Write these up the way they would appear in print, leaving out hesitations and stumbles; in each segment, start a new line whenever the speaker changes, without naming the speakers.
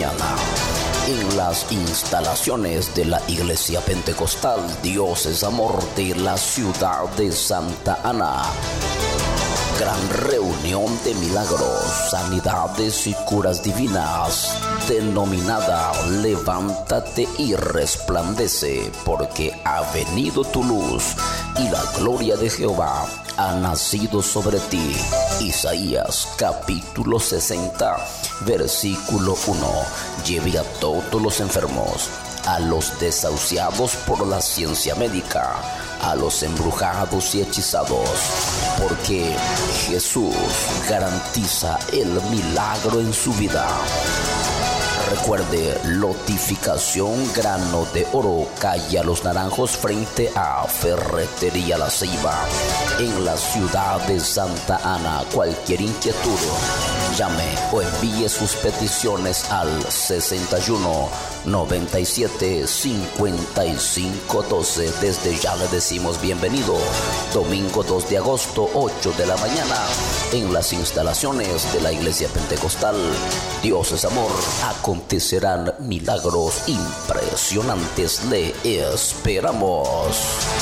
mañana, en las instalaciones de la Iglesia Pentecostal Dios es Amor de la ciudad de Santa Ana. Gran reunión de milagros, sanidades y curas divinas, denominada Levántate y resplandece, porque ha venido tu luz y la gloria de Jehová ha nacido sobre ti. Isaías capítulo 60, versículo 1. Lleve a todos los enfermos, a los desahuciados por la ciencia médica, a los embrujados y hechizados, porque Jesús garantiza el milagro en su vida. Recuerde, lotificación grano de oro, calle a Los Naranjos frente a Ferretería La Ceiba, en la ciudad de Santa Ana. Cualquier inquietud, llame o envíe sus peticiones al 61 97 55 12. Desde ya le decimos bienvenido. Domingo 2 de agosto, 8 de la mañana, en las instalaciones de la Iglesia Pentecostal Dios es Amor, acontecerán milagros impresionantes. Le esperamos.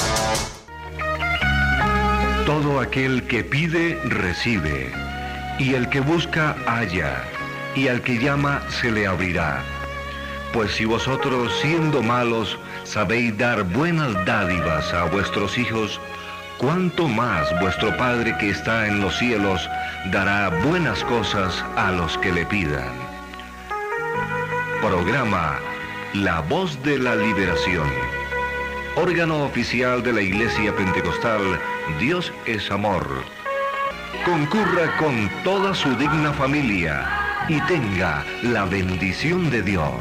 Todo aquel que pide, recibe, y el que busca, halla, y al que llama, se le abrirá. Pues si vosotros, siendo malos, sabéis dar buenas dádivas a vuestros hijos, cuánto más vuestro Padre que está en los cielos dará buenas cosas a los que le pidan. Programa La Voz de la Liberación. Órgano oficial de la Iglesia Pentecostal Dios es Amor. Concurra con toda su digna familia y tenga la bendición de Dios.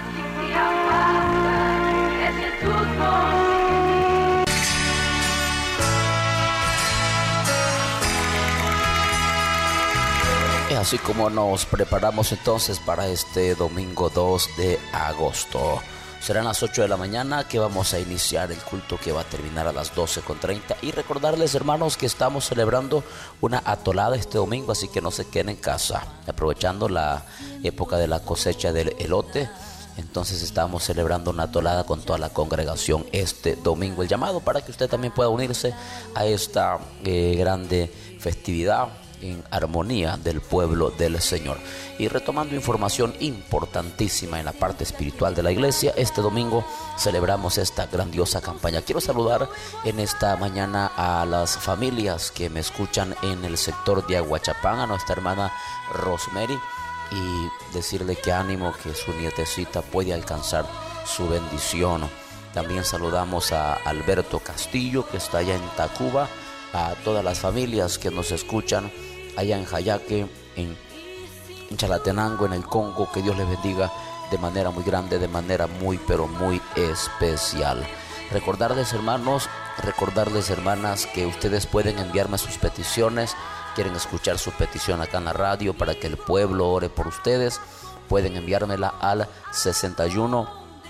Así como nos preparamos entonces para este domingo 2 de agosto. Serán las 8 de la mañana que vamos a iniciar el culto, que va a terminar a las 12:30. Y recordarles, hermanos, que estamos celebrando una atolada este domingo, así que no se queden en casa. Aprovechando la época de la cosecha del elote, entonces estamos celebrando una atolada con toda la congregación este domingo. El llamado para que usted también pueda unirse a esta grande festividad en armonía del pueblo del Señor. Y retomando información importantísima en la parte espiritual de la iglesia, este domingo celebramos esta grandiosa campaña. Quiero saludar en esta mañana a las familias que me escuchan en el sector de Aguachapán, a nuestra hermana Rosemary, y decirle que ánimo, que su nietecita puede alcanzar su bendición. También saludamos a Alberto Castillo, que está allá en Tacuba, a todas las familias que nos escuchan allá en Jayaque, en Chalatenango, en el Congo. Que Dios les bendiga de manera muy grande, de manera muy, pero muy especial. Recordarles, hermanos, recordarles, hermanas, que ustedes pueden enviarme sus peticiones. Quieren escuchar su petición acá en la radio para que el pueblo ore por ustedes, pueden enviármela al 61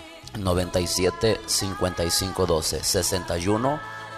97 55 12. 61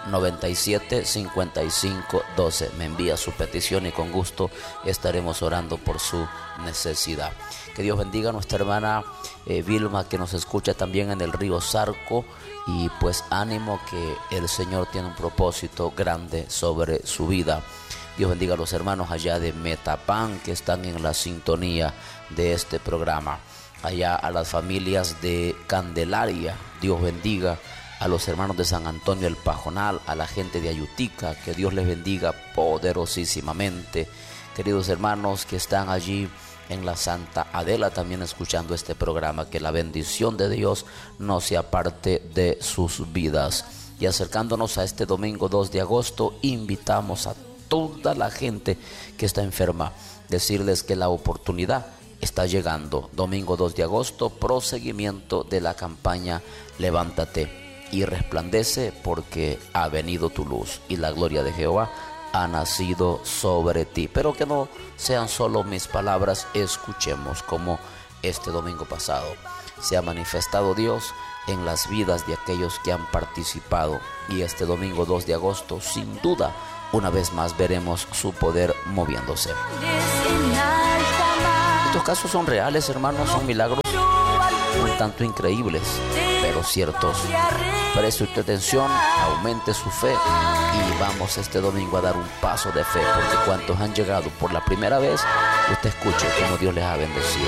97 55 12. Me envía su petición y con gusto estaremos orando por su necesidad. Que Dios bendiga a nuestra hermana Vilma, que nos escucha también en el río Zarco, y pues ánimo, que el Señor tiene un propósito grande sobre su vida. Dios bendiga a los hermanos allá de Metapán que están en la sintonía de este programa. Allá a las familias de Candelaria, Dios bendiga. A los hermanos de San Antonio el Pajonal, a la gente de Ayutica, que Dios les bendiga poderosísimamente. Queridos hermanos que están allí en la Santa Adela también escuchando este programa, que la bendición de Dios no se aparte de sus vidas. Y acercándonos a este domingo 2 de agosto, invitamos a toda la gente que está enferma, decirles que la oportunidad está llegando. Domingo 2 de agosto, proseguimiento de la campaña Levántate y resplandece, porque ha venido tu luz y la gloria de Jehová ha nacido sobre ti. Pero que no sean solo mis palabras, escuchemos como este domingo pasado se ha manifestado Dios en las vidas de aquellos que han participado, y este domingo 2 de agosto sin duda una vez más veremos su poder moviéndose. Estos casos son reales, hermanos, son milagros un tanto increíbles, pero ciertos. Preste usted atención, aumente su fe y vamos este domingo a dar un paso de fe, porque cuantos han llegado por la primera vez, usted escuche cómo Dios les ha bendecido.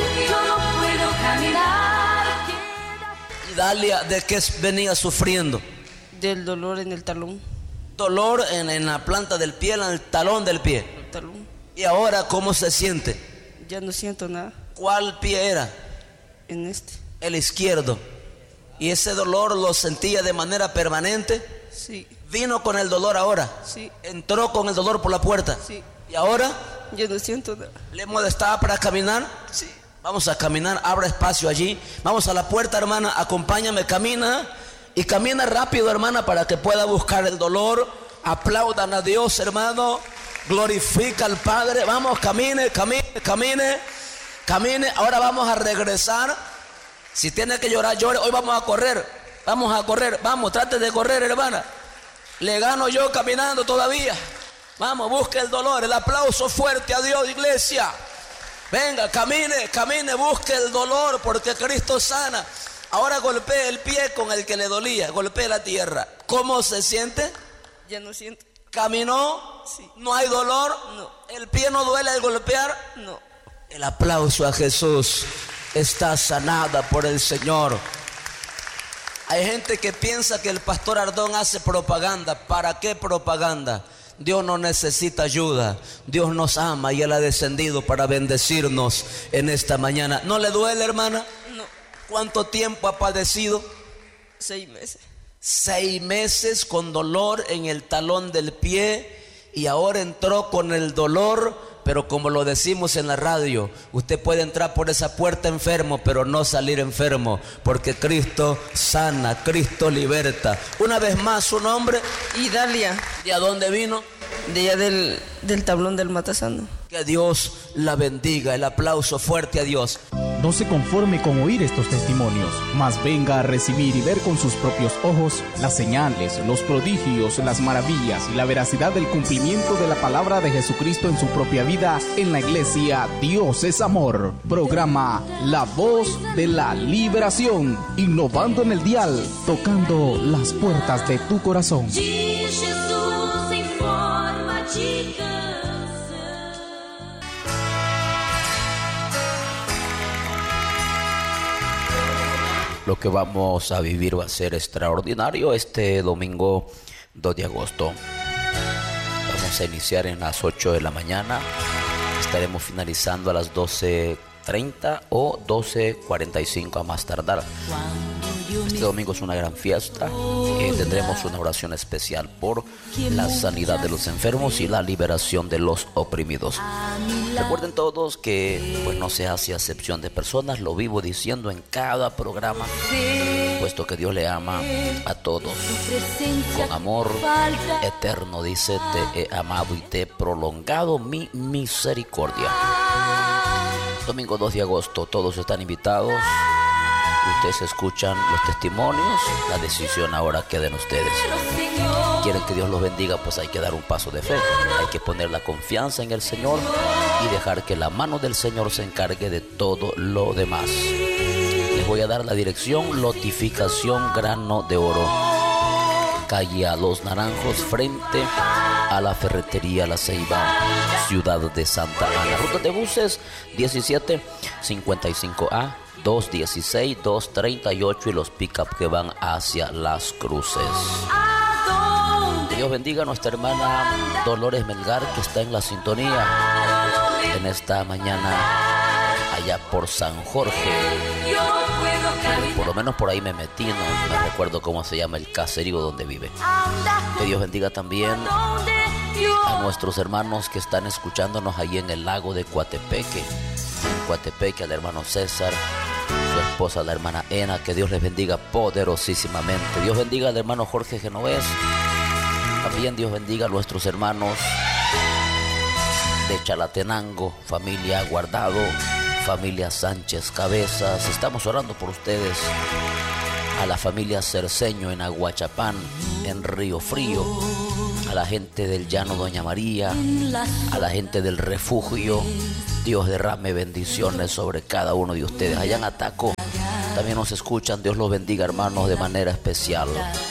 Y Dalia, ¿de qué venía sufriendo?
Del dolor en el talón.
Dolor en la planta del pie, en el talón del pie.
El talón.
¿Y ahora cómo se siente?
Ya no siento nada.
¿Cuál pie era?
En este.
El izquierdo. ¿Y ese dolor lo sentía de manera permanente?
Sí.
¿Vino con el dolor ahora?
Sí.
¿Entró con el dolor por la puerta?
Sí.
¿Y ahora?
Ya no siento nada.
¿Le molestaba para caminar?
Sí.
Vamos a caminar, abra espacio allí. Vamos a la puerta, hermana, acompáñame, camina. Y camina rápido, hermana, para que pueda buscar el dolor. Aplaudan a Dios, hermano. Glorifica al Padre. Vamos, camine, camine, camine. Camine. Ahora vamos a regresar. Si tiene que llorar, llore. Hoy vamos a correr. Vamos a correr. Vamos, trate de correr, hermana. Le gano yo caminando todavía. Vamos, busque el dolor. El aplauso fuerte a Dios, iglesia. Venga, camine, camine, busque el dolor, porque Cristo sana. Ahora golpee el pie con el que le dolía. Golpee la tierra. ¿Cómo se siente?
Ya no siento.
¿Caminó?
Sí.
¿No hay dolor?
No.
¿El pie no duele al golpear?
No.
El aplauso a Jesús. Está sanada por el Señor. Hay gente que piensa que el pastor Ardón hace propaganda. ¿Para qué propaganda? Dios no necesita ayuda. Dios nos ama y Él ha descendido para bendecirnos en esta mañana. ¿No le duele, hermana?
No.
¿Cuánto tiempo ha padecido?
6 meses.
6 meses con dolor en el talón del pie y ahora entró con el dolor. Pero como lo decimos en la radio, usted puede entrar por esa puerta enfermo, pero no salir enfermo, porque Cristo sana, Cristo liberta. Una vez más, su nombre.
Y Dalia.
¿De a dónde vino?
De allá del tablón del Matasano.
Que Dios la bendiga. El aplauso fuerte a Dios.
No se conforme con oír estos testimonios, mas venga a recibir y ver con sus propios ojos las señales, los prodigios, las maravillas y la veracidad del cumplimiento de la palabra de Jesucristo en su propia vida en la iglesia Dios es Amor. Programa La Voz de la Liberación, innovando en el dial, tocando las puertas de tu corazón.
Lo que vamos a vivir va a ser extraordinario este domingo 2 de agosto. Vamos a iniciar en las 8 de la mañana. Estaremos finalizando a las 12:30 o 12:45 a más tardar. Este domingo es una gran fiesta. Tendremos una oración especial por la sanidad de los enfermos y la liberación de los oprimidos. Recuerden todos que pues no se hace acepción de personas. Lo vivo diciendo en cada programa, puesto que Dios le ama a todos con amor eterno. Dice: te he amado y te he prolongado mi misericordia. Domingo 2 de agosto, todos están invitados. Ustedes escuchan los testimonios. La decisión ahora queda en ustedes. Quieren que Dios los bendiga, pues hay que dar un paso de fe. Hay que poner la confianza en el Señor y dejar que la mano del Señor se encargue de todo lo demás. Les voy a dar la dirección: Lotificación Grano de Oro, calle a Los Naranjos, frente a la ferretería La Ceiba, ciudad de Santa Ana. Ruta de buses 1755A, 216, 238 y los pick-up que van hacia Las Cruces. Dios bendiga a nuestra hermana Dolores Melgar, que está en la sintonía en esta mañana allá por San Jorge. Por lo menos por ahí me metí, no me recuerdo cómo se llama el caserío donde vive. Que Dios bendiga también a nuestros hermanos que están escuchándonos ahí en el lago de Coatepeque. En Coatepeque, al hermano César, su esposa, la hermana Ena. Que Dios les bendiga poderosísimamente. Dios bendiga al hermano Jorge Genovés. También Dios bendiga a nuestros hermanos de Chalatenango, familia Guardado, familia Sánchez Cabezas. Estamos orando por ustedes. a la familia Cerceño en Aguachapán, en Río Frío, a la gente del Llano Doña María, a la gente del Refugio. Dios derrame bendiciones sobre cada uno de ustedes. Allá en Ataco también nos escuchan. Dios los bendiga, hermanos, de manera especial.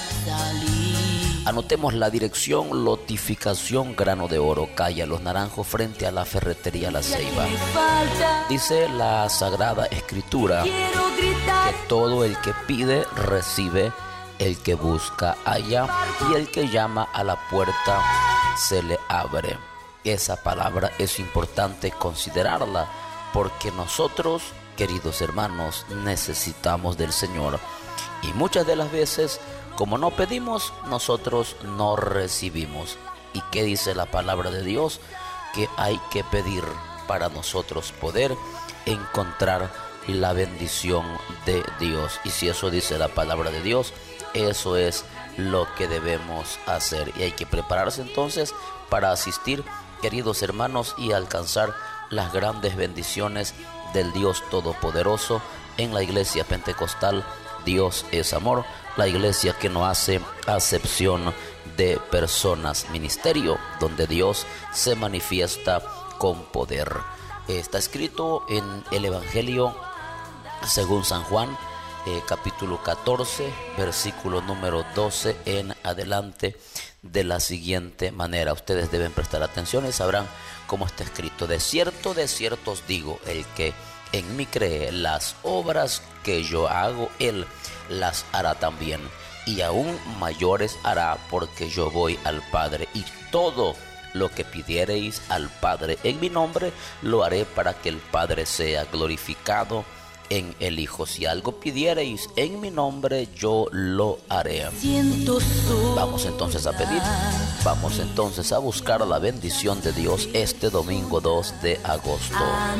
Anotemos la dirección: Lotificación Grano de Oro, calle Los Naranjos, frente a la ferretería La Ceiba. Dice la Sagrada Escritura que todo el que pide recibe, el que busca halla, y el que llama a la puerta se le abre. Esa palabra es importante considerarla, porque nosotros, queridos hermanos, necesitamos del Señor, y muchas de las veces, como no pedimos, nosotros no recibimos. ¿Y qué dice la palabra de Dios? Que hay que pedir para nosotros poder encontrar la bendición de Dios. Y si eso dice la palabra de Dios, eso es lo que debemos hacer. Y hay que prepararse entonces para asistir, queridos hermanos, y alcanzar las grandes bendiciones del Dios Todopoderoso en la Iglesia Pentecostal Dios es Amor, la iglesia que no hace acepción de personas, ministerio donde Dios se manifiesta con poder. Está escrito en el Evangelio según San Juan, capítulo 14, versículo número 12 en adelante, de la siguiente manera. Ustedes deben prestar atención y sabrán cómo está escrito. De cierto os digo, el que en mí cree, las obras que yo hago, él las hará también, y aún mayores hará, porque yo voy al Padre, y todo lo que pidiereis al Padre en mi nombre, lo haré, para que el Padre sea glorificado en el Hijo. Si algo pidiereis en mi nombre, yo lo haré. Vamos entonces a pedir, vamos entonces a buscar la bendición de Dios este domingo 2 de agosto,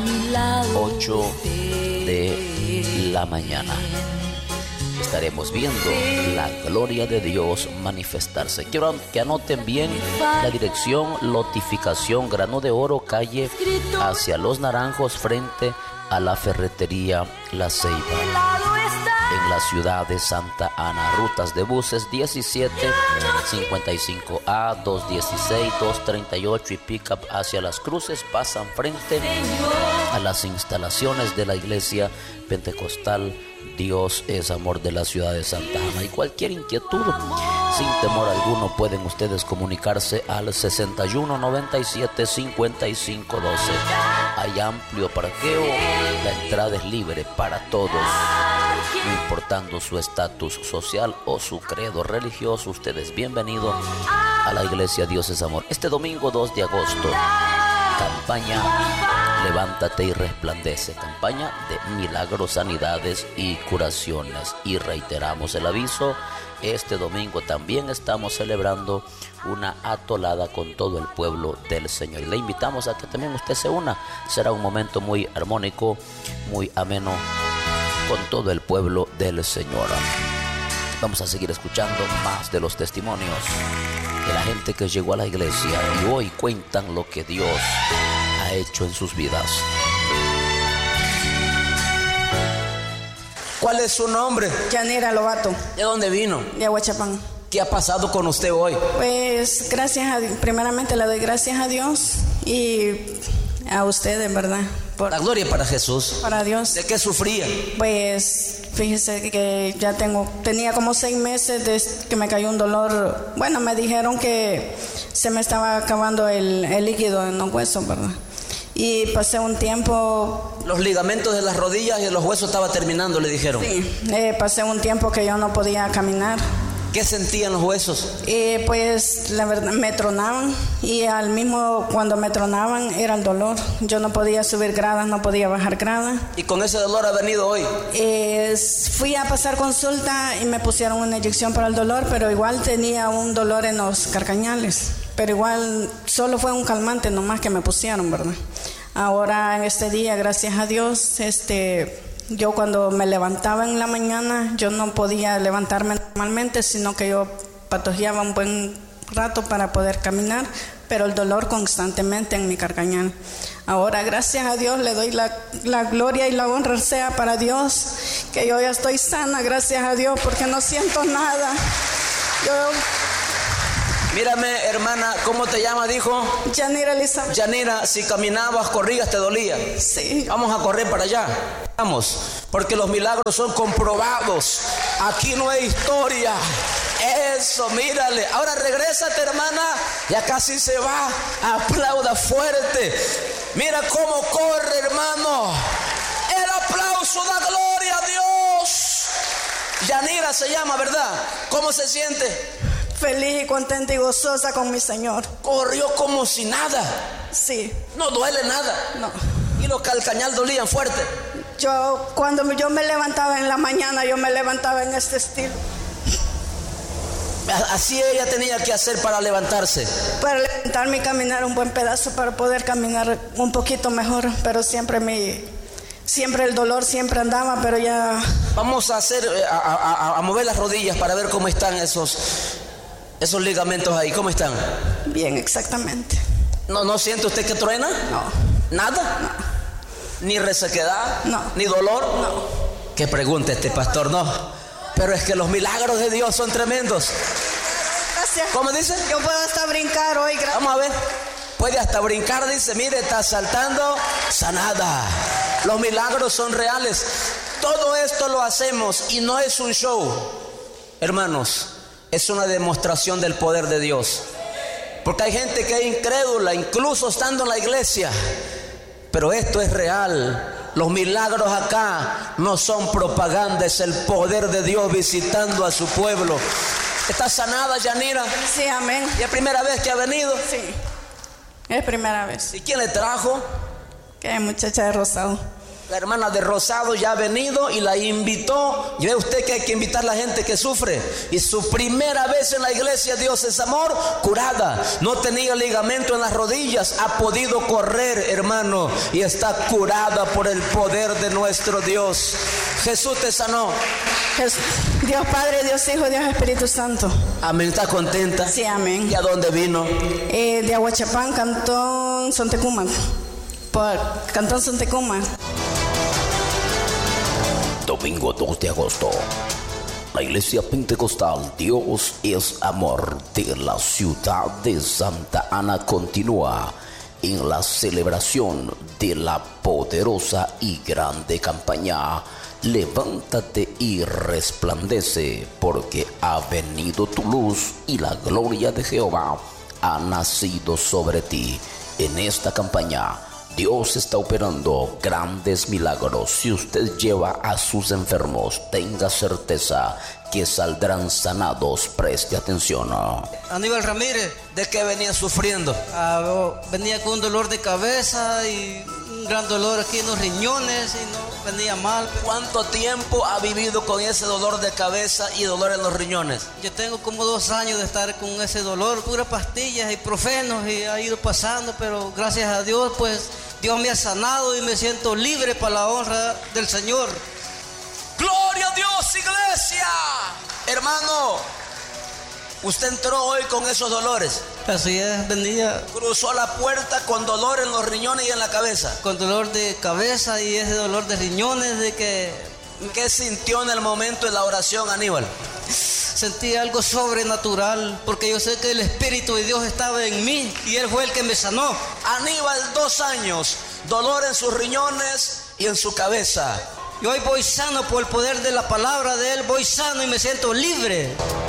8 de la mañana. Estaremos viendo la gloria de Dios manifestarse. Quiero que anoten bien la dirección: Lotificación Grano de Oro, calle hacia Los Naranjos, frente a la ferretería La Ceiba, en la ciudad de Santa Ana. Rutas de buses 1755A, 216, 238 y pickup hacia Las Cruces pasan frente a las instalaciones de la iglesia pentecostal Dios es Amor de la ciudad de Santa Ana. Y cualquier inquietud, sin temor alguno, pueden ustedes comunicarse al 61 97 55 12. Hay amplio parqueo, la entrada es libre para todos, no importando su estatus social o su credo religioso. Usted es bienvenido a la iglesia Dios es Amor. Este domingo 2 de agosto, campaña Levántate y Resplandece, campaña de milagros, sanidades y curaciones. Y reiteramos el aviso: este domingo también estamos celebrando una atolada con todo el pueblo del Señor, y le invitamos a que también usted se una. Será un momento muy armónico, muy ameno con todo el pueblo del Señor. Vamos a seguir escuchando más de los testimonios de la gente que llegó a la iglesia y hoy cuentan lo que Dios ha hecho en sus vidas.
¿Cuál es su nombre?
Yanira Lobato,
¿De dónde vino?
de Aguachapán.
¿Qué ha pasado con usted hoy?
Pues primeramente le doy gracias a Dios y a ustedes, ¿verdad?
La gloria para Jesús.
Para Dios.
¿De qué sufría?
Pues fíjese que ya tenía como 6 meses desde que me cayó un dolor. Bueno, me dijeron que se me estaba acabando el líquido en los huesos, ¿verdad? Y pasé un tiempo...
Los ligamentos de las rodillas y de los huesos estaba terminando, le dijeron.
Sí, pasé un tiempo que yo no podía caminar.
¿Qué sentían los huesos?
Pues la verdad me tronaban, y al mismo cuando me tronaban era el dolor. Yo no podía subir gradas, no podía bajar gradas.
¿Y con ese dolor ha venido hoy?
Fui a pasar consulta y me pusieron una inyección para el dolor, pero igual tenía un dolor en los carcañales. Pero igual solo fue un calmante nomás que me pusieron, ¿verdad? Ahora en este día, gracias a Dios, yo cuando me levantaba en la mañana, yo no podía levantarme normalmente, sino que yo patojeaba un buen rato para poder caminar, pero el dolor constantemente en mi carcañal. Ahora, gracias a Dios, le doy la gloria y la honra sea para Dios, Que yo ya estoy sana, gracias a Dios, porque no siento nada.
Mírame, hermana, ¿cómo te llama? Dijo
Yanira Elizabeth.
Yanira, si caminabas, corrías, te dolía.
Sí.
Vamos a correr para allá. Vamos, porque los milagros son comprobados. Aquí no hay historia. Eso, mírale. Ahora regrésate, hermana. Ya casi se va. Aplauda fuerte. Mira cómo corre, hermano. El aplauso da gloria a Dios. Yanira se llama, ¿verdad? ¿Cómo se siente?
Feliz y contenta y gozosa con mi Señor.
Corrió como si nada.
Sí.
No duele nada.
No.
Y los calcañal dolían fuerte.
Cuando yo me levantaba en la mañana, yo me levantaba en este estilo.
Así ella tenía que hacer para levantarse.
Para levantarme y caminar un buen pedazo, para poder caminar un poquito mejor. Pero siempre el dolor siempre andaba, pero ya...
Vamos a hacer, a mover las rodillas para ver cómo están esos ligamentos ahí. ¿Cómo están?
Bien, exactamente.
¿No siente usted que truena?
No.
¿Nada?
No.
¿Ni resequedad?
No.
¿Ni dolor?
No.
¿Qué pregunta este pastor? No. Pero es que los milagros de Dios son tremendos.
Gracias.
¿Cómo dice?
Yo puedo hasta brincar hoy. Gracias.
Vamos a ver. Puede hasta brincar, dice. Mire, está saltando, sanada. Los milagros son reales. Todo esto lo hacemos y no es un show. Hermanos, es una demostración del poder de Dios. Porque hay gente que es incrédula, incluso estando en la iglesia. Pero esto es real. Los milagros acá no son propaganda, es el poder de Dios visitando a su pueblo. ¿Está sanada, Yanira?
Sí, amén.
¿Y es primera vez que ha venido?
Sí, es primera vez.
¿Y quién le trajo?
Que muchacha de Rosado.
La hermana de Rosado ya ha venido y la invitó. Y ve usted que hay que invitar a la gente que sufre. Y su primera vez en la iglesia, Dios es amor, curada. No tenía ligamento en las rodillas, ha podido correr, hermano, y está curada por el poder de nuestro Dios. Jesús te sanó.
Dios Padre, Dios Hijo, Dios Espíritu Santo.
Amén. ¿Está contenta?
Sí, amén.
¿Y a dónde vino?
De Aguachapán, Cantón Sontecuma. Por Cantón Sontecuma.
Domingo 2 de agosto. La iglesia pentecostal Dios es Amor de la ciudad de Santa Ana continúa en la celebración de la poderosa y grande campaña Levántate y resplandece, porque ha venido tu luz y la gloria de Jehová ha nacido sobre ti. En esta campaña Dios está operando grandes milagros. Si usted lleva a sus enfermos, tenga certeza que saldrán sanados. Preste atención.
Aníbal Ramírez.
¿De qué venía sufriendo?
Venía con un dolor de cabeza y un gran dolor aquí en los riñones y no venía mal.
¿Cuánto tiempo ha vivido con ese dolor de cabeza y dolor en los riñones?
Yo tengo como 2 años de estar con ese dolor, puras pastillas y ibuprofenos, y ha ido pasando, pero gracias a Dios, pues Dios me ha sanado y me siento libre para la honra del Señor.
¡Gloria a Dios, iglesia! Hermano, usted entró hoy con esos dolores.
Así es, venía
Cruzó la puerta con dolor en los riñones y en la cabeza.
con dolor de cabeza y ese dolor de riñones, de que
¿Qué sintió en el momento de la oración, Aníbal?
sentí algo sobrenatural, porque yo sé que el Espíritu de Dios estaba en mí y Él fue el que me sanó.
Aníbal, 2 años, dolor en sus riñones y en su cabeza.
Y hoy voy sano por el poder de la palabra de Él, voy sano y me siento libre.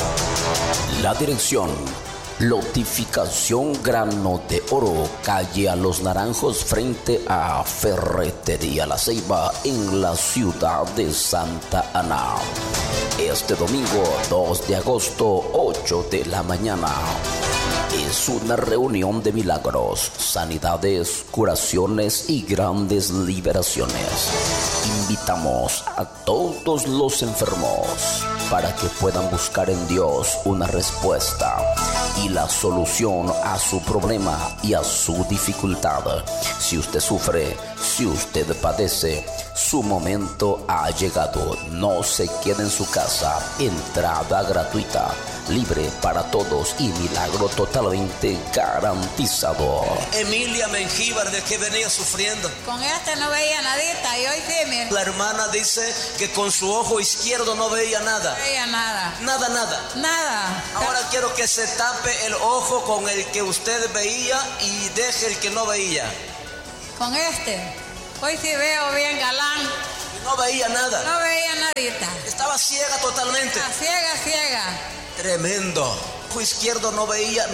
La dirección: Lotificación Grano de Oro, calle A Los Naranjos, frente a Ferretería La Ceiba, en la ciudad de Santa Ana. Este domingo 2 de agosto, 8 de la mañana. Es una reunión de milagros, sanidades, curaciones y grandes liberaciones. Invitamos a todos los enfermos para que puedan buscar en Dios una respuesta y la solución a su problema y a su dificultad. Si usted sufre, si usted padece, Su momento ha llegado. No se quede en su casa. Entrada gratuita, libre para todos y milagro totalmente garantizado.
Emilia Mengíbar, ¿de qué venía sufriendo?
Con este no veía nadita y hoy sí, mire.
La hermana dice que con su ojo izquierdo no veía nada.
No veía nada.
Nada, nada.
Nada.
Ahora quiero que se tape el ojo con el que usted veía y deje el que no veía.
Con este. Hoy sí veo bien galán.
No veía nada.
No veía nadita.
Estaba ciega totalmente.
Ciega.
Tremendo. Ojo izquierdo no veía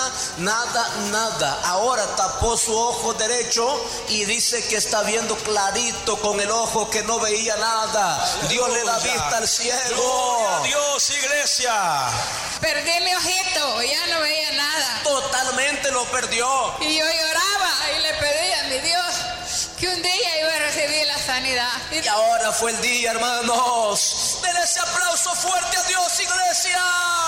nada. Ahora tapó su ojo derecho y dice que está viendo clarito con el ojo que no veía nada. Dios le da vista al ciego.
Gloria a Dios, iglesia.
Perdí mi ojito, ya no veía nada.
Totalmente lo perdió.
Y yo lloraba y le pedía a mi Dios que un día iba a recibir la sanidad.
Y ahora fue el día, hermanos. Denle ese aplauso fuerte a Dios, iglesia.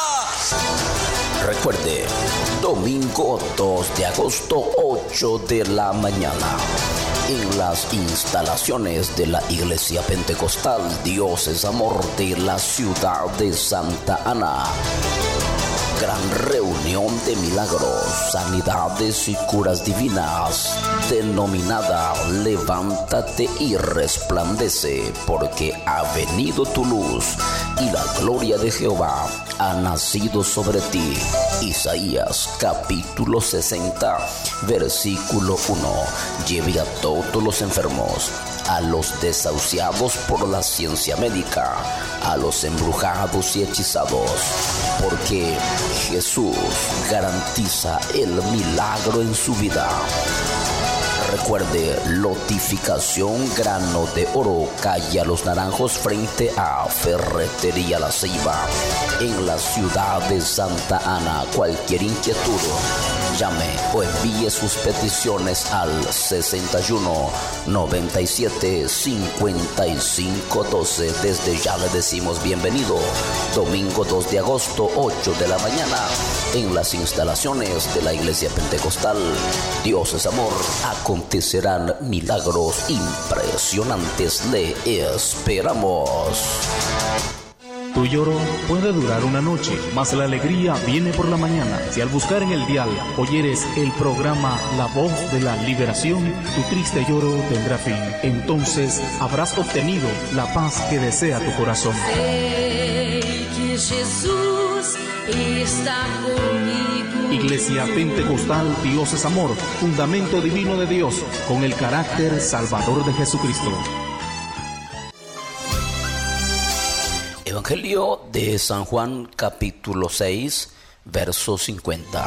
Recuerde, domingo 2 de agosto, 8 de la mañana, en las instalaciones de la Iglesia Pentecostal Dios es Amor de la ciudad de Santa Ana. Gran reunión de milagros, sanidades y curas divinas, denominada Levántate y resplandece, porque ha venido tu luz y la gloria de Jehová ha nacido sobre ti. Isaías capítulo 60, versículo 1. Lleve a todos los enfermos, a los desahuciados por la ciencia médica, a los embrujados y hechizados, porque Jesús garantiza el milagro en su vida. Recuerde, lotificación grano de oro, calle a Los Naranjos frente a Ferretería La Ceiba, en la ciudad de Santa Ana. Cualquier inquietud, llame o envíe sus peticiones al 61 97 55 12. Desde ya le decimos bienvenido. Domingo 2 de agosto, 8 de la mañana, en las instalaciones de la Iglesia Pentecostal Dios es Amor. Acontecerán milagros impresionantes. Le esperamos.
Tu lloro puede durar una noche, mas la alegría viene por la mañana. Si al buscar en el dial oyeres el programa La Voz de la Liberación, tu triste lloro tendrá fin. Entonces habrás obtenido la paz que desea tu corazón.
Sei que Jesús está conmigo.
Iglesia Pentecostal Dios es Amor, fundamento divino de Dios, con el carácter salvador de Jesucristo.
Evangelio de San Juan capítulo 6, verso 50.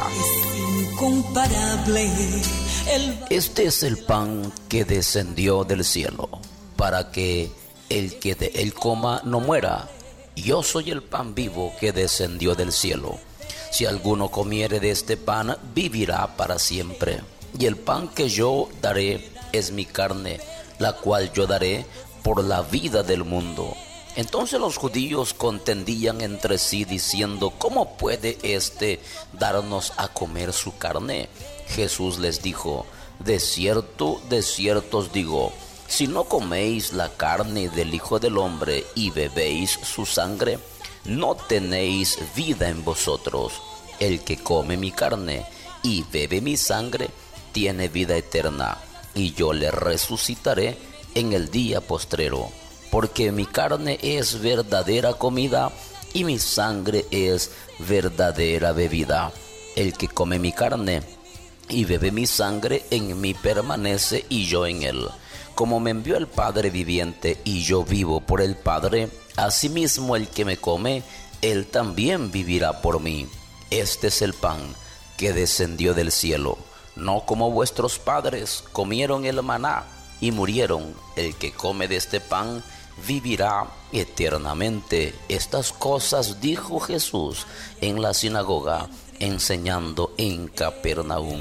Este es el pan que descendió del cielo, para que el que de él coma no muera. Yo soy el pan vivo que descendió del cielo. Si alguno comiere de este pan, vivirá para siempre. Y el pan que yo daré es mi carne, la cual yo daré por la vida del mundo. Entonces los judíos contendían entre sí diciendo: ¿cómo puede éste darnos a comer su carne? Jesús les dijo: de cierto os digo, si no coméis la carne del Hijo del Hombre y bebéis su sangre, no tenéis vida en vosotros. El que come mi carne y bebe mi sangre tiene vida eterna, y yo le resucitaré en el día postrero. Porque mi carne es verdadera comida y mi sangre es verdadera bebida. El que come mi carne y bebe mi sangre en mí permanece y yo en él. Como me envió el Padre viviente y yo vivo por el Padre, asimismo el que me come, él también vivirá por mí. Este es el pan que descendió del cielo, no como vuestros padres comieron el maná y murieron. El que come de este pan vivirá eternamente. Estas cosas dijo Jesús en la sinagoga, enseñando en Capernaum.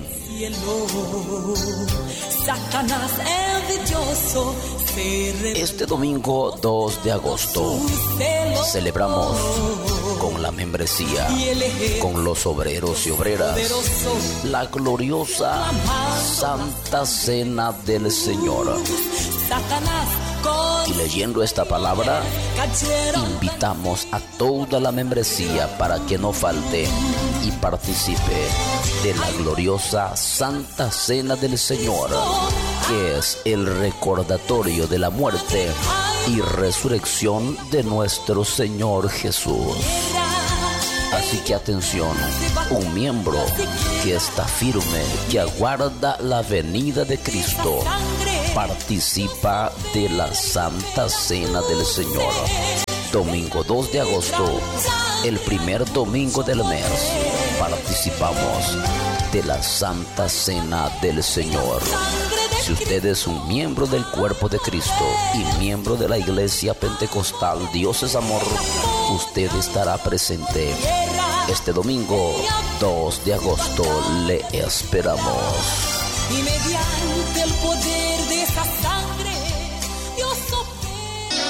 Este domingo 2 de agosto celebramos con la membresía, con los obreros y obreras, la gloriosa Santa Cena del Señor. Y leyendo esta palabra, invitamos a toda la membresía para que no falte y participe de la gloriosa Santa Cena del Señor, que es el recordatorio de la muerte y resurrección de nuestro Señor Jesús. Así que atención, un miembro que está firme, que aguarda la venida de Cristo, participa de la Santa Cena del Señor. Domingo 2 de agosto, el primer domingo del mes, participamos de la Santa Cena del Señor. Si usted es un miembro del cuerpo de Cristo y miembro de la Iglesia Pentecostal Dios es Amor, usted estará presente este domingo 2 de agosto. Le esperamos.
Y mediante el poder de esa sangre, Dios opera.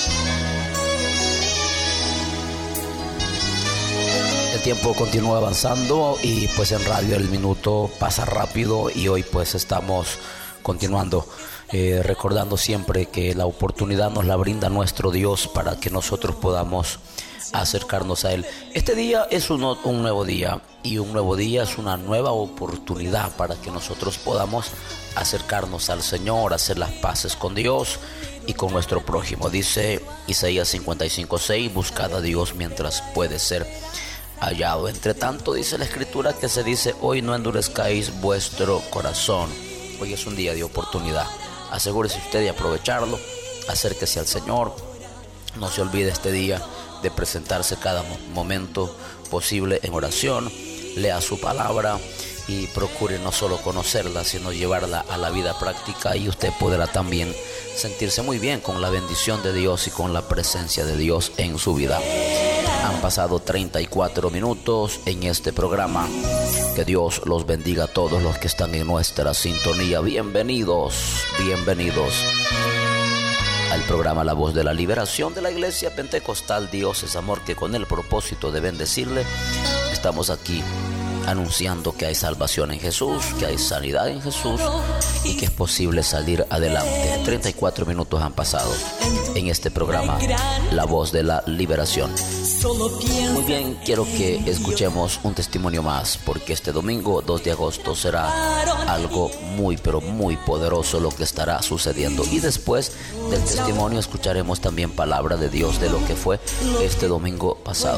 El tiempo continúa avanzando y pues en radio el minuto pasa rápido, y hoy pues estamos continuando recordando siempre que la oportunidad nos la brinda nuestro Dios para que nosotros podamos acercarnos a Él. Este día es un nuevo día, y un nuevo día es una nueva oportunidad para que nosotros podamos acercarnos al Señor, hacer las paces con Dios y con nuestro prójimo. Dice Isaías 55:6, buscad a Dios mientras puede ser hallado. Entre tanto, dice la Escritura que se dice: hoy no endurezcáis vuestro corazón. Hoy es un día de oportunidad. Asegúrese usted de aprovecharlo, acérquese al Señor. No se olvide este día de presentarse cada momento posible en oración. Lea su palabra y procure no solo conocerla, sino llevarla a la vida práctica, y usted podrá también sentirse muy bien con la bendición de Dios y con la presencia de Dios en su vida. Han pasado 34 minutos en este programa. Que Dios los bendiga a todos los que están en nuestra sintonía. Bienvenidos, bienvenidos al programa La Voz de la Liberación de la Iglesia Pentecostal Dios es Amor, que con el propósito de bendecirle estamos aquí anunciando que hay salvación en Jesús, que hay sanidad en Jesús y que es posible salir adelante. 34 minutos han pasado en este programa La Voz de la Liberación. Muy bien, quiero que escuchemos un testimonio más, porque este domingo 2 de agosto será algo muy, pero muy poderoso lo que estará sucediendo. Y después del testimonio escucharemos también palabra de Dios de lo que fue este domingo pasado.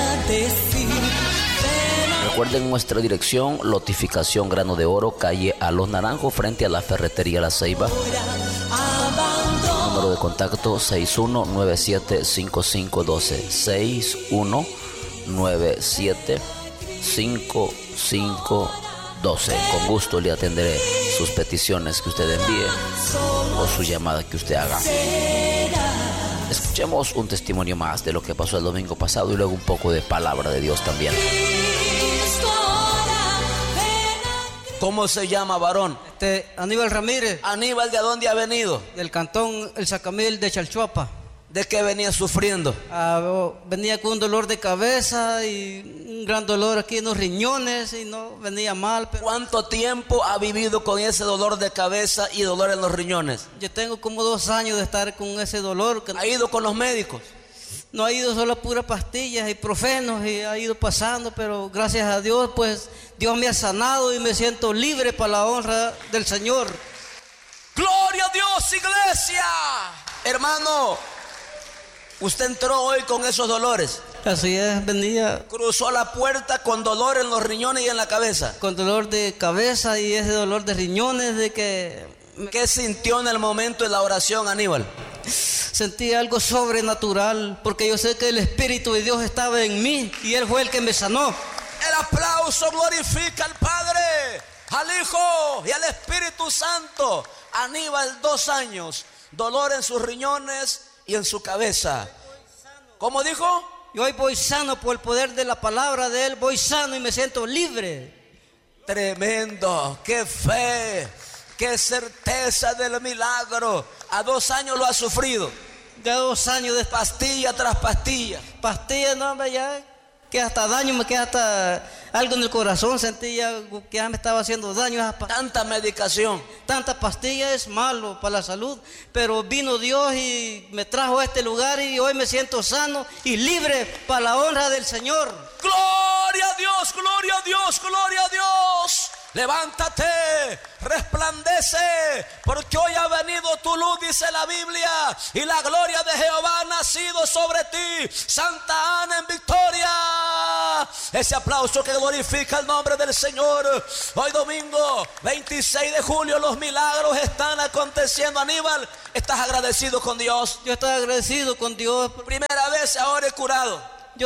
Recuerden nuestra dirección: Lotificación Grano de Oro, calle A Los Naranjos, frente a la ferretería La Ceiba. Número de contacto 61975512, 61975512. Con gusto le atenderé sus peticiones que usted envíe o su llamada que usted haga. Escuchemos un testimonio más de lo que pasó el domingo pasado y luego un poco de palabra de Dios también.
¿Cómo se llama, varón?
Aníbal Ramírez.
Aníbal, ¿de dónde ha venido?
Del cantón El Sacamil de Chalchuapa.
¿De qué venía sufriendo?
Venía con un dolor de cabeza y un gran dolor aquí en los riñones, y no venía mal. Pero...
¿Cuánto tiempo ha vivido con ese dolor de cabeza y dolor en los riñones?
Yo tengo como 2 años de estar con ese dolor.
¿Ha ido con los médicos?
No ha ido, solo puras pastillas y profenos, y ha ido pasando, pero gracias a Dios, pues Dios me ha sanado y me siento libre para la honra del Señor.
¡Gloria a Dios, iglesia! Hermano, usted entró hoy con esos dolores.
Así es, venía.
Cruzó la puerta con dolor en los riñones y en la cabeza.
Con dolor de cabeza y ese dolor de riñones de que...
¿Qué sintió en el momento de la oración, Aníbal?
Sentí algo sobrenatural, porque yo sé que el Espíritu de Dios estaba en mí y Él fue el que me sanó.
El aplauso glorifica al Padre, al Hijo y al Espíritu Santo. Aníbal, 2 años, dolor en sus riñones y en su cabeza. ¿Cómo dijo?
Y hoy voy sano por el poder de la palabra de Él, voy sano y me siento libre.
Tremendo, qué fe, qué certeza del milagro. A 2 años lo ha sufrido.
Ya 2 años de
pastilla tras pastilla.
Pastilla, no, hombre, ya que hasta daño, me queda hasta algo en el corazón, sentía que ya me estaba haciendo daño.
Tanta medicación,
tanta pastilla es malo para la salud, pero vino Dios y me trajo a este lugar y hoy me siento sano y libre para la honra del Señor.
Gloria a Dios, gloria a Dios, gloria a Dios. Levántate, resplandece, porque hoy ha venido tu luz, dice la Biblia, y la gloria de Jehová ha nacido sobre ti. Santa Ana en victoria. Ese aplauso que glorifica el nombre del Señor. Hoy domingo 26 de julio los milagros están aconteciendo. Aníbal, ¿estás agradecido con Dios?
Yo estoy agradecido con Dios.
Primera vez ahora he curado.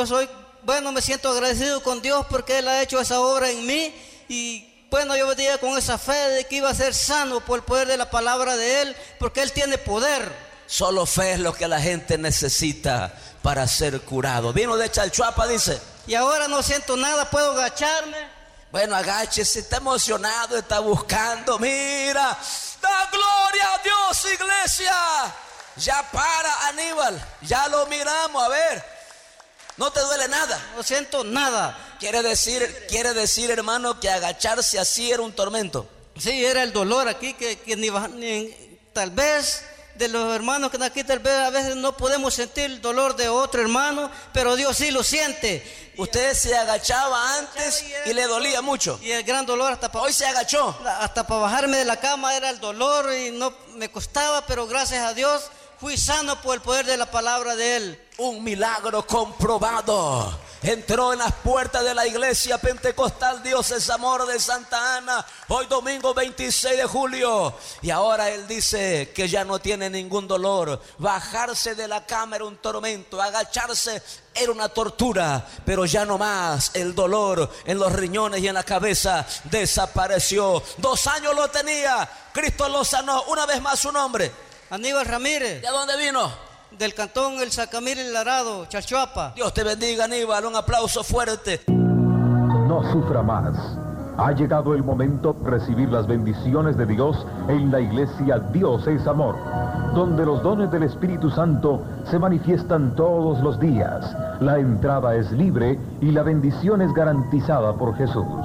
Me siento agradecido con Dios porque Él ha hecho esa obra en mí. Y bueno, yo venía con esa fe de que iba a ser sano por el poder de la palabra de Él, porque Él tiene poder.
Solo fe es lo que la gente necesita para ser curado. Vino de Chalchuapa, dice.
Y ahora no siento nada, puedo agacharme.
Bueno, agáchese, está emocionado, está buscando. Mira, da gloria a Dios, iglesia. Ya para, Aníbal, ya lo miramos, a ver. ¿No te duele nada?
No siento nada.
Quiere decir, hermano, que agacharse así era un tormento.
Sí, era el dolor aquí que tal vez de los hermanos que están aquí, tal vez a veces no podemos sentir el dolor de otro hermano, pero Dios sí lo siente.
Usted se agachaba antes y le dolía mucho.
Y el gran dolor
hoy se agachó.
Hasta para bajarme de la cama era el dolor y no me costaba, pero gracias a Dios fui sano por el poder de la palabra de Él.
Un milagro comprobado. Entró en las puertas de la iglesia pentecostal Dios es Amor de Santa Ana. Hoy domingo 26 de julio. Y ahora él dice que ya no tiene ningún dolor. Bajarse de la cama era un tormento. Agacharse era una tortura. Pero ya no más. El dolor en los riñones y en la cabeza desapareció. 2 años lo tenía. Cristo lo sanó. Una vez más su nombre.
Aníbal Ramírez.
¿De dónde vino?
Del cantón El Sacamil El Arado, Chalchuapa.
Dios te bendiga, Aníbal, un aplauso fuerte.
No sufra más. Ha llegado el momento de recibir las bendiciones de Dios en la iglesia Dios es Amor, donde los dones del Espíritu Santo se manifiestan todos los días. La entrada es libre y la bendición es garantizada por Jesús.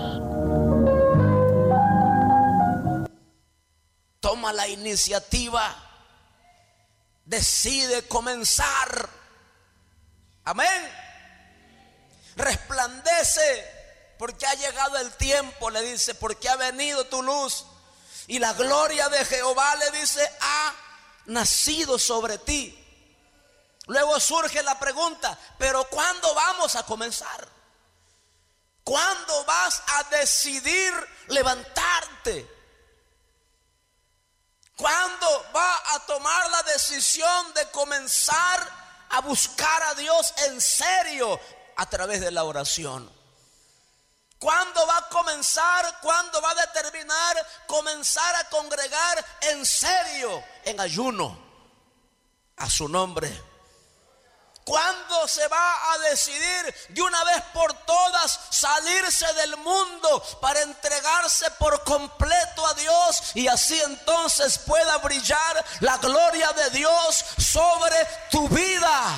Toma la iniciativa. Decide comenzar. Amén. Resplandece porque ha llegado el tiempo, le dice, porque ha venido tu luz y la gloria de Jehová, le dice, ha nacido sobre ti. Luego surge la pregunta, pero ¿cuándo vamos a comenzar? ¿Cuándo vas a decidir levantarte? ¿Cuándo va a tomar la decisión de comenzar a buscar a Dios en serio a través de la oración? ¿Cuándo va a comenzar? ¿Cuándo va a determinar comenzar a congregar en serio en ayuno a su nombre? ¿Cuándo se va a decidir de una vez por todas salirse del mundo para entregarse por completo a Dios y así entonces pueda brillar la gloria de Dios sobre tu vida?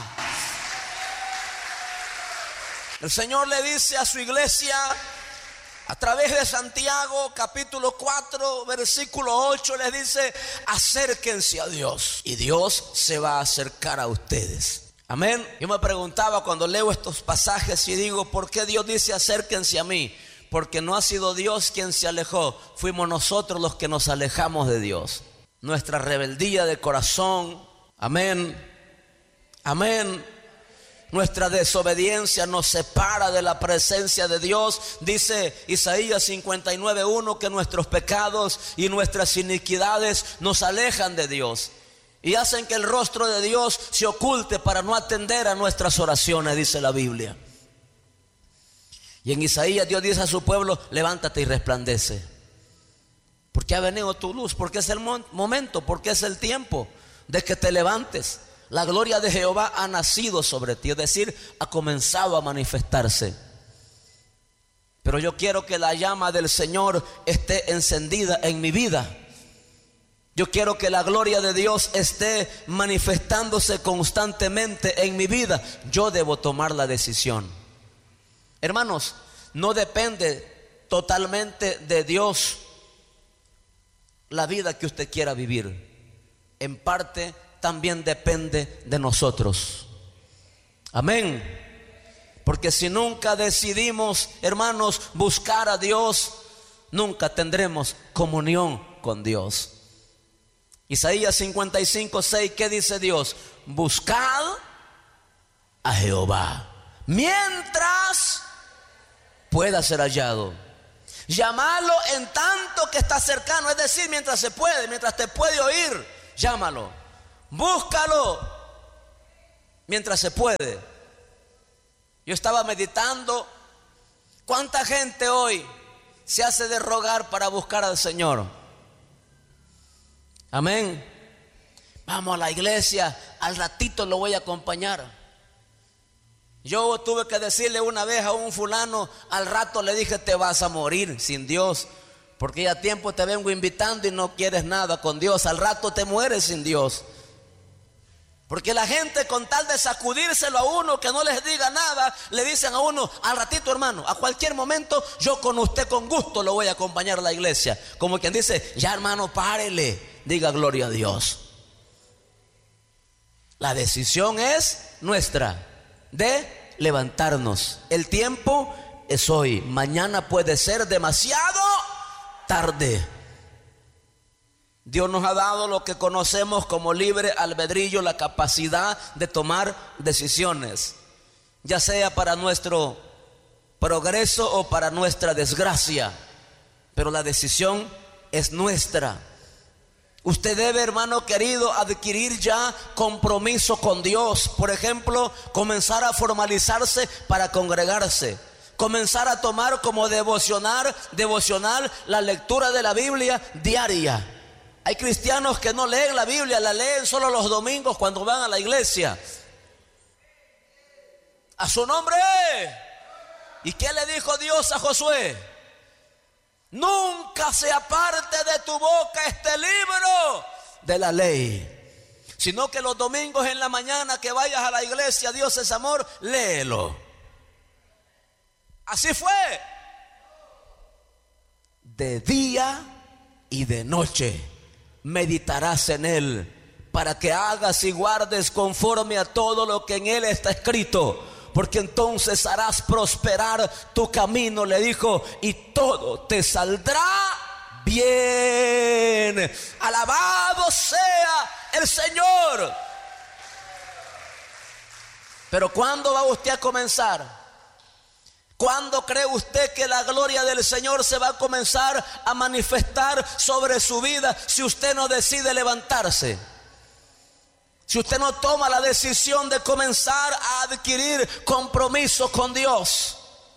El Señor le dice a su iglesia a través de Santiago capítulo 4 versículo 8, les dice: acérquense a Dios y Dios se va a acercar a ustedes. Amén. Yo me preguntaba cuando leo estos pasajes y digo, ¿por qué Dios dice acérquense a mí? Porque no ha sido Dios quien se alejó, fuimos nosotros los que nos alejamos de Dios. Nuestra rebeldía de corazón, amén, amén. Nuestra desobediencia nos separa de la presencia de Dios. Dice Isaías 59:1 que nuestros pecados y nuestras iniquidades nos alejan de Dios y hacen que el rostro de Dios se oculte para no atender a nuestras oraciones, dice la Biblia. Y en Isaías Dios dice a su pueblo: levántate y resplandece, porque ha venido tu luz, porque es el momento, porque es el tiempo de que te levantes. La gloria de Jehová ha nacido sobre ti, es decir, ha comenzado a manifestarse. Pero yo quiero que la llama del Señor esté encendida en mi vida. Yo quiero que la gloria de Dios esté manifestándose constantemente en mi vida. Yo debo tomar la decisión. Hermanos, no depende totalmente de Dios la vida que usted quiera vivir. En parte también depende de nosotros. Amén. Porque si nunca decidimos, hermanos, buscar a Dios, nunca tendremos comunión con Dios. Isaías 55:6, ¿qué dice Dios? Buscad a Jehová mientras pueda ser hallado. Llámalo en tanto que está cercano, es decir, mientras se puede, mientras te puede oír, llámalo. Búscalo mientras se puede. Yo estaba meditando, ¿cuánta gente hoy se hace de rogar para buscar al Señor? Amén. Vamos a la iglesia, al ratito lo voy a acompañar. Yo tuve que decirle una vez a un fulano, al rato le dije, te vas a morir sin Dios, porque ya tiempo te vengo invitando y no quieres nada con Dios. Al rato te mueres sin Dios. Porque la gente, con tal de sacudírselo a uno, que no les diga nada, le dicen a uno, al ratito, hermano, a cualquier momento, yo con usted con gusto lo voy a acompañar a la iglesia. Como quien dice, ya hermano, párele, diga gloria a Dios. La decisión es nuestra de levantarnos. El tiempo es hoy, mañana puede ser demasiado tarde. Dios nos ha dado lo que conocemos como libre albedrío, la capacidad de tomar decisiones, ya sea para nuestro progreso o para nuestra desgracia, pero la decisión es nuestra. Usted debe, hermano querido, adquirir ya compromiso con Dios. Por ejemplo, comenzar a formalizarse para congregarse, comenzar a tomar como devocional la lectura de la Biblia diaria. Hay cristianos que no leen la Biblia, la leen solo los domingos cuando van a la iglesia. A su nombre. ¿Y qué le dijo Dios a Josué? Nunca se aparte de tu boca este libro de la ley, sino que los domingos en la mañana que vayas a la iglesia, Dios es amor, léelo. Así fue. De día y de noche meditarás en él, para que hagas y guardes conforme a todo lo que en él está escrito, porque entonces harás prosperar tu camino, le dijo, y todo te saldrá bien. Alabado sea el Señor. Pero ¿cuándo va usted a comenzar? ¿Cuándo cree usted que la gloria del Señor se va a comenzar a manifestar sobre su vida si usted no decide levantarse? Si usted no toma la decisión de comenzar a adquirir compromiso con Dios.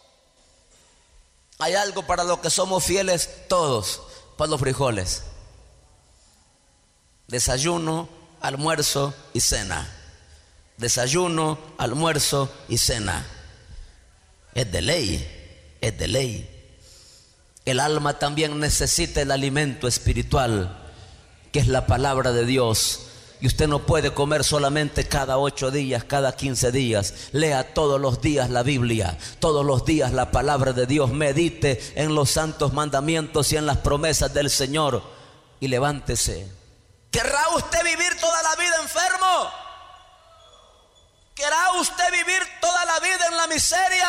Hay algo para lo que somos fieles todos, para los frijoles. Desayuno, almuerzo y cena. Desayuno, almuerzo y cena. Es de ley, es de ley. El alma también necesita el alimento espiritual, que es la palabra de Dios. Y usted no puede comer solamente cada 8 días, cada 15 días. Lea todos los días la Biblia, todos los días la palabra de Dios. Medite en los santos mandamientos y en las promesas del Señor. Y levántese. ¿Querrá usted vivir toda la vida enfermo? ¿Querrá usted vivir toda la vida en la miseria?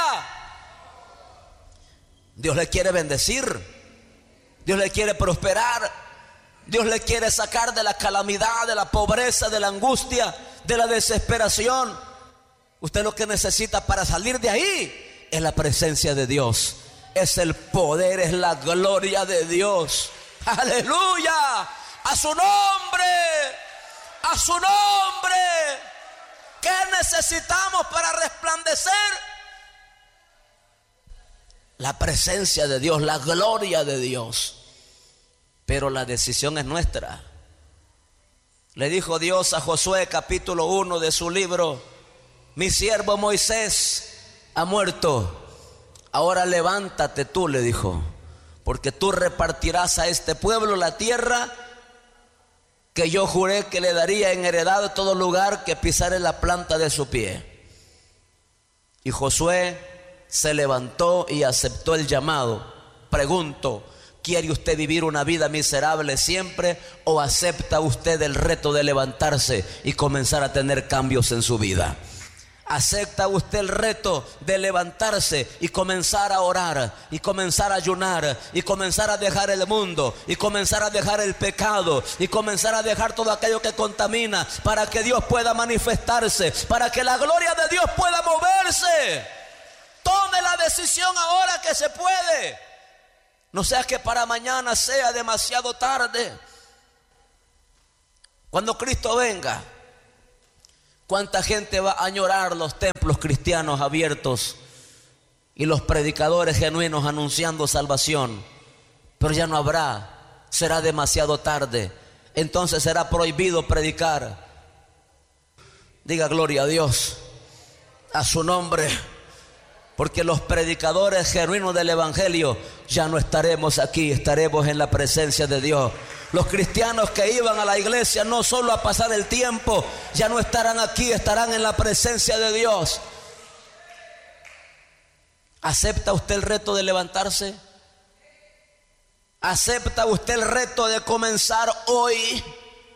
Dios le quiere bendecir. Dios le quiere prosperar. Dios le quiere sacar de la calamidad, de la pobreza, de la angustia, de la desesperación. Usted lo que necesita para salir de ahí es la presencia de Dios. Es el poder, es la gloria de Dios. ¡Aleluya! ¡A su nombre! ¡A su nombre! ¿Qué necesitamos para resplandecer? La presencia de Dios, la gloria de Dios. Pero la decisión es nuestra. Le dijo Dios a Josué, capítulo 1 de su libro: mi siervo Moisés ha muerto. Ahora levántate tú, le dijo, porque tú repartirás a este pueblo la tierra que yo juré que le daría en heredad a todo lugar que pisare la planta de su pie. Y Josué se levantó y aceptó el llamado. Pregunto, ¿quiere usted vivir una vida miserable siempre o acepta usted el reto de levantarse y comenzar a tener cambios en su vida? ¿Acepta usted el reto de levantarse y comenzar a orar y comenzar a ayunar y comenzar a dejar el mundo y comenzar a dejar el pecado y comenzar a dejar todo aquello que contamina para que Dios pueda manifestarse, para que la gloria de Dios pueda moverse? Tome la decisión ahora que se puede. No sea que para mañana sea demasiado tarde. Cuando Cristo venga, ¿cuánta gente va a añorar los templos cristianos abiertos y los predicadores genuinos anunciando salvación? Pero ya no habrá, será demasiado tarde. Entonces será prohibido predicar. Diga gloria a Dios, a su nombre. Porque los predicadores genuinos del evangelio ya no estaremos aquí, estaremos en la presencia de Dios. Los cristianos que iban a la iglesia no solo a pasar el tiempo, ya no estarán aquí, estarán en la presencia de Dios. ¿Acepta usted el reto de levantarse? ¿Acepta usted el reto de comenzar hoy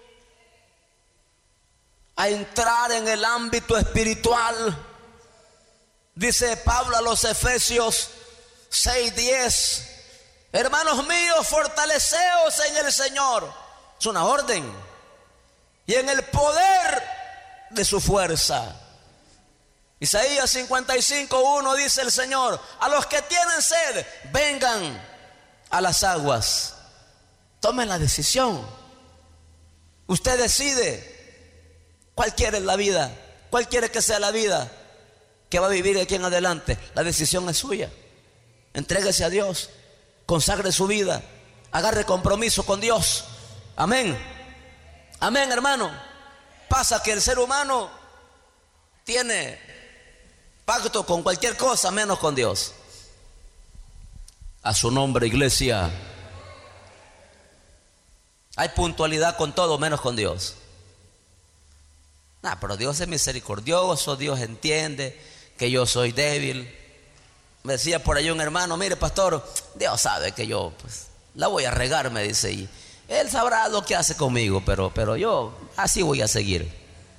a entrar en el ámbito espiritual? Dice Pablo a los Efesios 6:10, hermanos míos, fortaleceos en el Señor. Es una orden. Y en el poder de su fuerza. Isaías 55:1 dice el Señor, a los que tienen sed, vengan a las aguas. Tomen la decisión. Usted decide cuál quiere la vida, cuál quiere que sea la vida que va a vivir de aquí en adelante. La decisión es suya. Entréguese a Dios, consagre su vida, agarre compromiso con Dios. Amén. Amén, hermano. Pasa que el ser humano tiene pacto con cualquier cosa menos con Dios. A su nombre, iglesia. Hay puntualidad con todo menos con Dios. Pero Dios es misericordioso, Dios entiende que yo soy débil. Me decía por ahí un hermano, mire pastor, Dios sabe que yo la voy a regar, me dice, y Él sabrá lo que hace conmigo, pero yo así voy a seguir.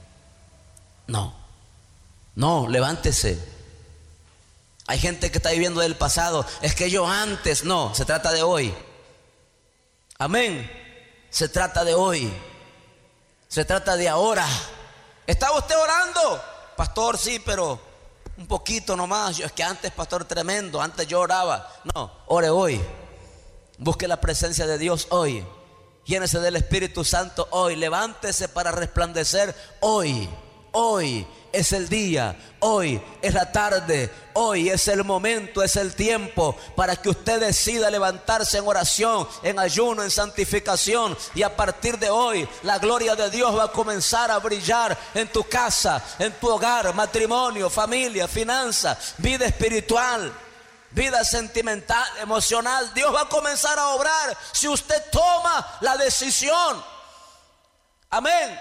No, levántese. Hay gente que está viviendo del pasado, es que yo antes, no, se trata de hoy. Amén. Se trata de hoy, se trata de ahora. ¿Está usted orando? Pastor, sí, pero un poquito nomás. Es que antes, pastor, tremendo, antes yo oraba. No, ore hoy. Busque la presencia de Dios hoy. Llénese del Espíritu Santo hoy. Levántese para resplandecer hoy. Hoy es el día, hoy es la tarde, hoy es el momento, es el tiempo para que usted decida levantarse en oración, en ayuno, en santificación. Y a partir de hoy la gloria de Dios va a comenzar a brillar en tu casa, en tu hogar, matrimonio, familia, finanzas, vida espiritual, vida sentimental, emocional. Dios va a comenzar a obrar si usted toma la decisión. Amén.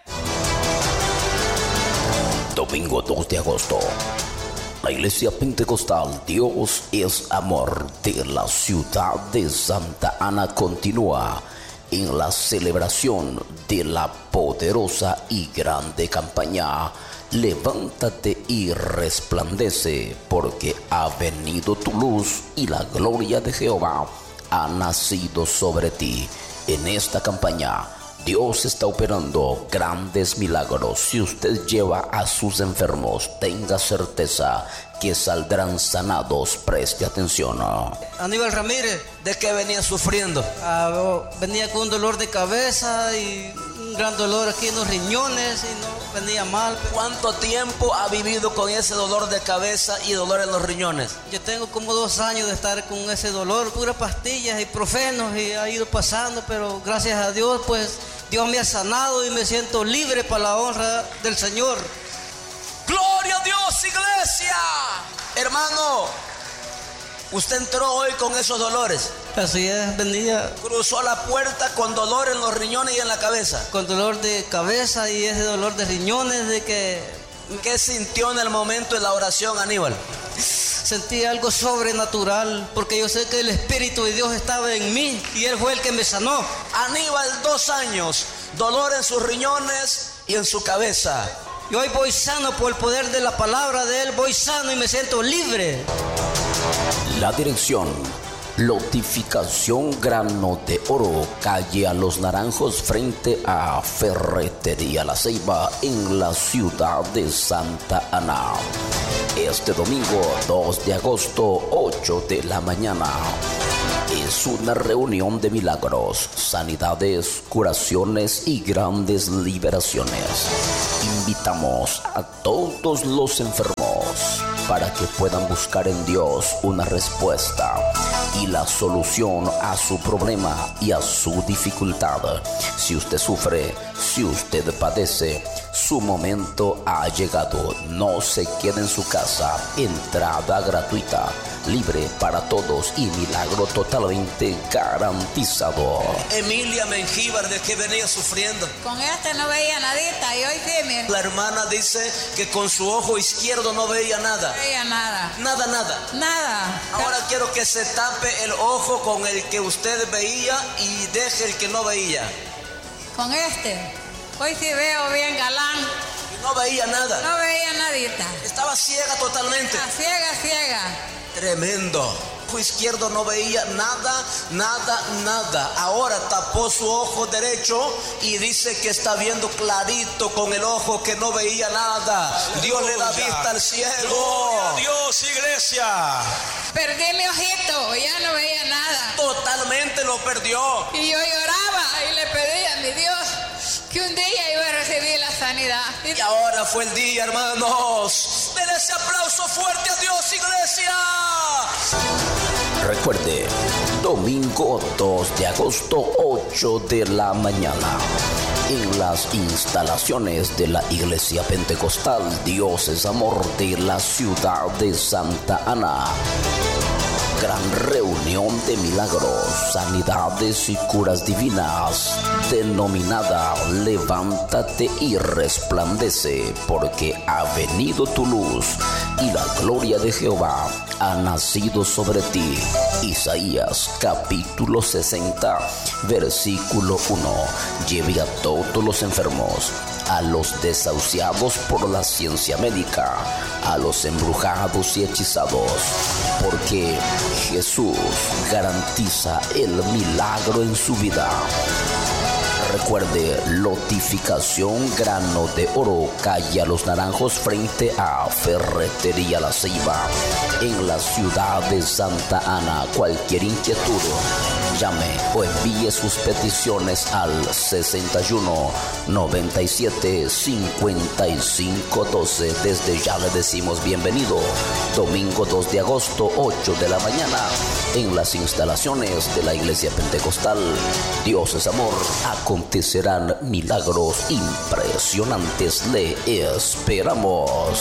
Domingo 2 de agosto, la Iglesia Pentecostal Dios es Amor de la ciudad de Santa Ana continúa en la celebración de la poderosa y grande campaña Levántate y resplandece, porque ha venido tu luz y la gloria de Jehová ha nacido sobre ti. En esta campaña Dios está operando grandes milagros. Si usted lleva a sus enfermos, tenga certeza que saldrán sanados. Preste atención.
Aníbal Ramírez.
¿De qué venía sufriendo?
Venía con un dolor de cabeza y un gran dolor aquí en los riñones y no venía mal.
¿Cuánto tiempo ha vivido con ese dolor de cabeza y dolor en los riñones?
Yo tengo como 2 años de estar con ese dolor, puras pastillas y profenos, y ha ido pasando, pero gracias a Dios, pues Dios me ha sanado y me siento libre para la honra del Señor.
¡Gloria a Dios, iglesia! Hermano, usted entró hoy con esos dolores.
Así es, venía.
Cruzó la puerta con dolor en los riñones y en la cabeza.
Con dolor de cabeza y ese dolor de riñones de que...
¿Qué sintió en el momento de la oración, Aníbal?
sentí algo sobrenatural, porque yo sé que el Espíritu de Dios estaba en mí y Él fue el que me sanó.
Aníbal, 2 años, dolor en sus riñones y en su cabeza.
Y hoy voy sano por el poder de la palabra de Él, voy sano y me siento libre.
La dirección: Lotificación Grano de Oro, calle a Los Naranjos, frente a Ferretería La Ceiba, en la ciudad de Santa Ana. Este domingo 2 de agosto, 8 de la mañana. Es una reunión de milagros, sanidades, curaciones y grandes liberaciones. Invitamos a todos los enfermos para que puedan buscar en Dios una respuesta y la solución a su problema y a su dificultad. Si usted sufre, si usted padece, su momento ha llegado. No se quede en su casa. Entrada gratuita, libre para todos y milagro totalmente garantizado.
Emilia Mengíbar, ¿de qué venía sufriendo?
Con este no veía nadita y hoy sí, mire.
La hermana dice que con su ojo izquierdo no veía nada.
No veía nada.
Nada, nada.
Nada.
Ahora quiero que se tape el ojo con el que usted veía y deje el que no veía.
Con este, hoy sí veo bien galán.
Y no veía nada.
No veía nadita.
Estaba ciega totalmente.
Ciega.
Tremendo. Ojo izquierdo no veía nada. Ahora tapó su ojo derecho y dice que está viendo clarito con el ojo que no veía nada. Dios le da vista al ciego.
Gloria a Dios, iglesia.
Perdí mi ojito, ya no veía nada.
Totalmente lo perdió.
Y yo lloraba y le pedía a mi Dios que un día iba a recibir la sanidad.
Y ahora fue el día, hermanos. Den ese aplauso fuerte a Dios, iglesia.
Recuerde, domingo 2 de agosto, 8 de la mañana, en las instalaciones de la Iglesia Pentecostal Dios es Amor de la ciudad de Santa Ana. Gran reunión de milagros, sanidades y curas divinas, denominada Levántate y resplandece, porque ha venido tu luz y la gloria de Jehová ha nacido sobre ti. Isaías capítulo 60, versículo 1. Lleve a todos los enfermos, a los desahuciados por la ciencia médica, a los embrujados y hechizados, porque Jesús garantiza el milagro en su vida. Recuerde, Lotificación Grano de Oro, calle a Los Naranjos, frente a Ferretería La Ceiba, en la ciudad de Santa Ana. Cualquier inquietud, llame o envíe sus peticiones al 61 97 55 12. Desde ya le decimos bienvenido. Domingo 2 de agosto, 8 de la mañana, en las instalaciones de la Iglesia Pentecostal Dios es Amor. Acontecerán milagros impresionantes. Le esperamos.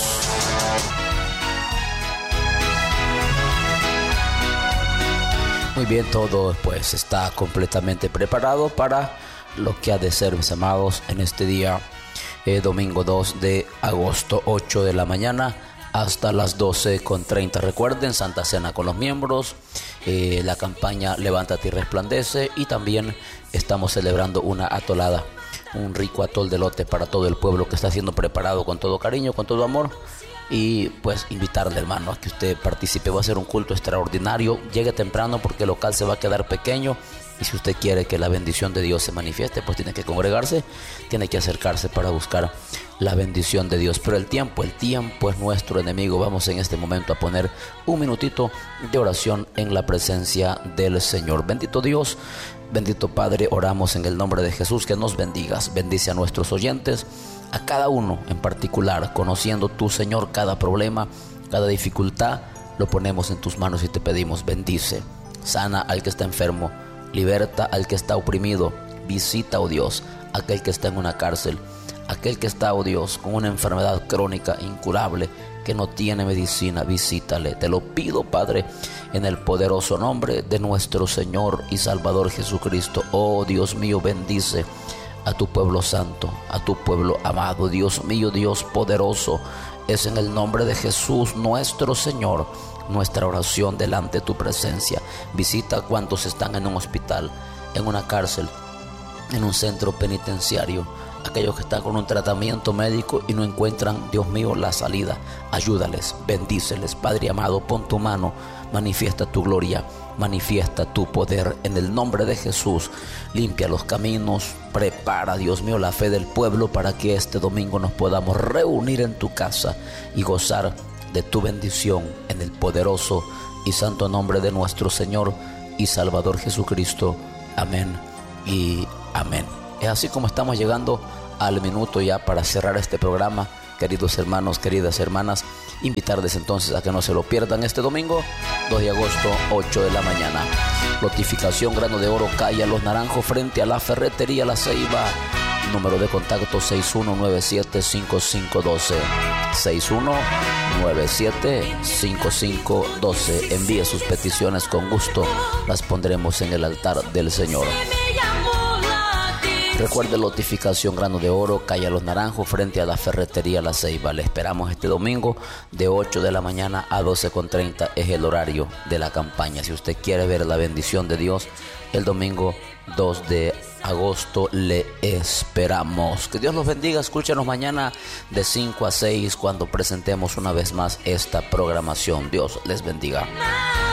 Muy bien, todo pues está completamente preparado para lo que ha de ser, mis amados, en este día, domingo 2 de agosto, 8 de la mañana hasta las 12:30. Recuerden, Santa Cena con los miembros, la campaña Levántate y Resplandece, y también estamos celebrando una atolada, un rico atol de elote para todo el pueblo que está siendo preparado con todo cariño, con todo amor. Y pues invitarle, hermano, a que usted participe. Va a ser un culto extraordinario. Llegue temprano porque el local se va a quedar pequeño, y si usted quiere que la bendición de Dios se manifieste, pues tiene que congregarse, tiene que acercarse para buscar la bendición de Dios. Pero el tiempo es nuestro enemigo. Vamos en este momento a poner un minutito de oración en la presencia del Señor. Bendito Dios, bendito Padre, oramos en el nombre de Jesús que nos bendigas. Bendice a nuestros oyentes, a cada uno en particular, conociendo tú, Señor, cada problema, cada dificultad, lo ponemos en tus manos y te pedimos, bendice, sana al que está enfermo, liberta al que está oprimido, visita, oh Dios, aquel que está en una cárcel, aquel que está, oh Dios, con una enfermedad crónica incurable que no tiene medicina, visítale. Te lo pido, Padre, en el poderoso nombre de nuestro Señor y Salvador Jesucristo. Oh Dios mío, bendice a tu pueblo santo, a tu pueblo amado. Dios mío, Dios poderoso,
Es en el nombre de Jesús nuestro Señor nuestra oración delante de tu presencia. Visita a cuantos están en un hospital, en una cárcel, en un centro penitenciario, aquellos que están con un tratamiento médico y no encuentran, Dios mío, la salida. Ayúdales, bendíceles, Padre amado, pon tu mano, manifiesta tu gloria, manifiesta tu poder en el nombre de Jesús. Limpia los caminos, prepara, Dios mío, la fe del pueblo para que este domingo nos podamos reunir en tu casa y gozar de tu bendición en el poderoso y santo nombre de nuestro Señor y Salvador Jesucristo. Amén y amén. Es así como estamos llegando al minuto ya para cerrar este programa, queridos hermanos, queridas hermanas. Invitarles entonces a que no se lo pierdan este domingo 2 de agosto, 8 de la mañana. Lotificación Grano de Oro, calle Los Naranjos, frente a la ferretería La Ceiba. Número de contacto 6197-5512. 6197-5512. Envíe sus peticiones con gusto, las pondremos en el altar del Señor. Recuerde, Lotificación Grano de Oro, calle Los Naranjos, frente a la ferretería La Ceiba. Le esperamos este domingo de 8 de la mañana a 12:30. Es el horario de la campaña. Si usted quiere ver la bendición de Dios, el domingo 2 de agosto le esperamos. Que Dios los bendiga. Escúchenos mañana de 5 a 6 cuando presentemos una vez más esta programación. Dios les bendiga.